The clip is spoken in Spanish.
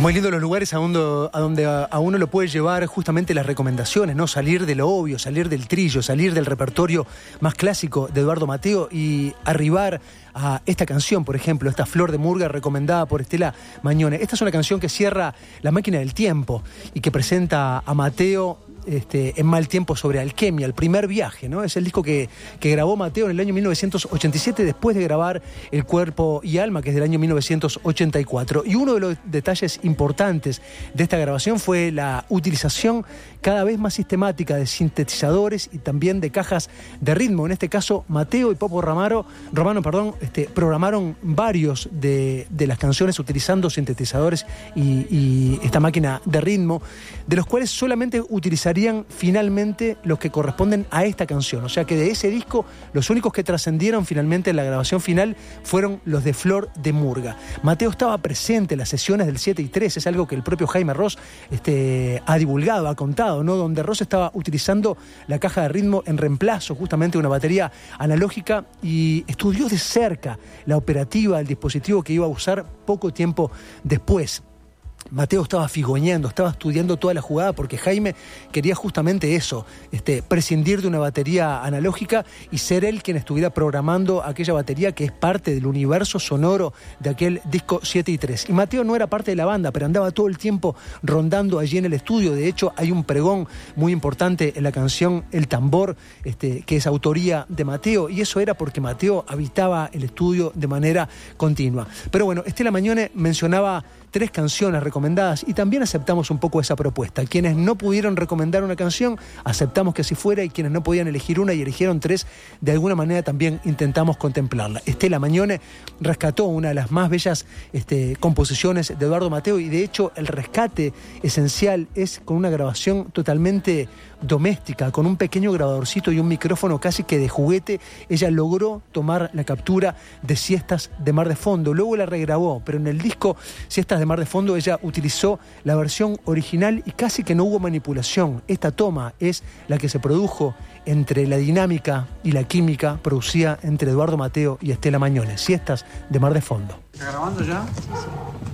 Muy lindo los lugares a donde a uno lo puede llevar justamente las recomendaciones, ¿no? Salir de lo obvio, salir del trillo, salir del repertorio más clásico de Eduardo Mateo y arribar a esta canción, por ejemplo, esta Flor de Murga recomendada por Estela Mañone. Esta es una canción que cierra La máquina del tiempo y que presenta a Mateo en Mal tiempo sobre Alquimia, el primer viaje, ¿no? Es el disco que grabó Mateo en el año 1987 después de grabar El cuerpo y alma, que es del año 1984. Y uno de los detalles importantes de esta grabación fue la utilización cada vez más sistemática de sintetizadores y también de cajas de ritmo. En este caso, Mateo y Popo Romano, programaron varios de las canciones utilizando sintetizadores y esta máquina de ritmo, de los cuales solamente utilizarían finalmente los que corresponden a esta canción. O sea que de ese disco, los únicos que trascendieron finalmente en la grabación final fueron los de Flor de Murga. Mateo estaba presente en las sesiones del 7 y 3, es algo que el propio Jaime Ross ha divulgado, ha contado, ¿no? Donde Ross estaba utilizando la caja de ritmo en reemplazo justamente de una batería analógica y estudió de cerca la operativa del dispositivo que iba a usar poco tiempo después. Mateo estaba figoñando, estaba estudiando toda la jugada porque Jaime quería justamente eso, prescindir de una batería analógica y ser él quien estuviera programando aquella batería que es parte del universo sonoro de aquel disco 7 y 3. Y Mateo no era parte de la banda, pero andaba todo el tiempo rondando allí en el estudio. De hecho, hay un pregón muy importante en la canción El Tambor, que es autoría de Mateo, y eso era porque Mateo habitaba el estudio de manera continua. Pero bueno, Estela Mañone mencionaba 3 canciones recomendadas y también aceptamos un poco esa propuesta. Quienes no pudieron recomendar una canción, aceptamos que así fuera, y quienes no podían elegir una y eligieron 3, de alguna manera también intentamos contemplarla. Estela Mañone rescató una de las más bellas composiciones de Eduardo Mateo, y de hecho el rescate esencial es con una grabación totalmente doméstica, con un pequeño grabadorcito y un micrófono casi que de juguete. Ella logró tomar la captura de Siestas de Mar de Fondo, luego la regrabó, pero en el disco Siestas de Mar de Fondo ella utilizó la versión original y casi que no hubo manipulación. Esta toma es la que se produjo entre la dinámica y la química producida entre Eduardo Mateo y Estela Mañone. Siestas de Mar de Fondo. ¿Está grabando ya? Sí.